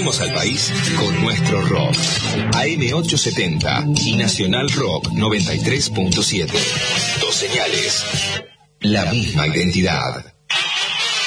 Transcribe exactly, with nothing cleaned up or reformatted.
Cambiamos al país con nuestro rock. A M ochocientos setenta y Nacional Rock noventa y tres punto siete. Dos señales. La misma identidad.